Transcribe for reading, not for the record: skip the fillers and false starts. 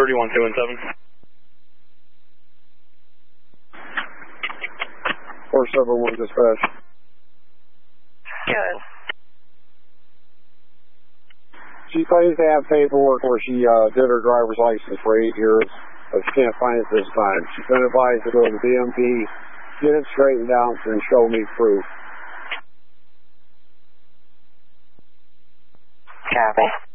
31217. 471 dispatch. Good. She claims to have paperwork where she did her driver's license for 8 years, but she can't find it this time. She's been advised to go to the DMV, get it straightened out, and show me proof. Copy.